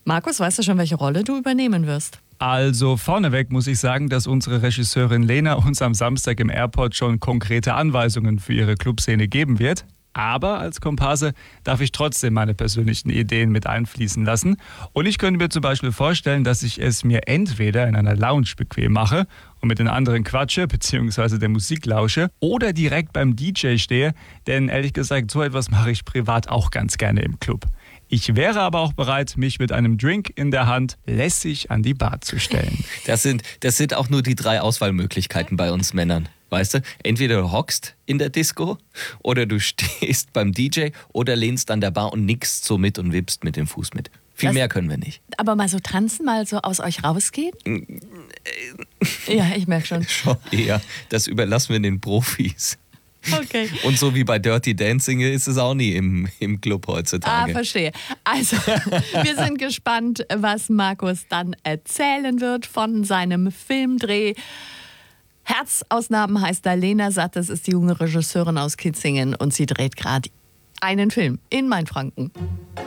Markus, weißt du schon, welche Rolle du übernehmen wirst? Also vorneweg muss ich sagen, dass unsere Regisseurin Lena uns am Samstag im Airport schon konkrete Anweisungen für ihre Clubszene geben wird. Aber als Komparse darf ich trotzdem meine persönlichen Ideen mit einfließen lassen. Und ich könnte mir zum Beispiel vorstellen, dass ich es mir entweder in einer Lounge bequem mache und mit den anderen quatsche bzw. der Musik lausche oder direkt beim DJ stehe. Denn ehrlich gesagt, so etwas mache ich privat auch ganz gerne im Club. Ich wäre aber auch bereit, mich mit einem Drink in der Hand lässig an die Bar zu stellen. Das sind auch nur die 3 Auswahlmöglichkeiten bei uns Männern. Weißt du, entweder du hockst in der Disco oder du stehst beim DJ oder lehnst an der Bar und nickst so mit und wippst mit dem Fuß mit. Viel mehr können wir nicht. Aber mal so tanzen, mal so aus euch rausgehen? Ja, ich merke schon. Schon eher. Das überlassen wir den Profis. Okay. Und so wie bei Dirty Dancing ist es auch nie im Club heutzutage. Verstehe. Also, wir sind gespannt, was Markus dann erzählen wird von seinem Filmdreh. Herzausnahmen heißt da Lena Sattes, ist die junge Regisseurin aus Kitzingen und sie dreht gerade einen Film in Mainfranken.